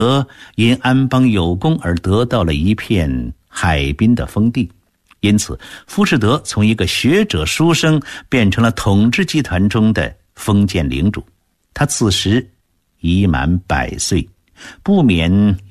因安邦有功而得到了一片海滨的封地，因此浮士德从一个学者书生变成了统治集团中的封建领主。他此时已满100岁，不免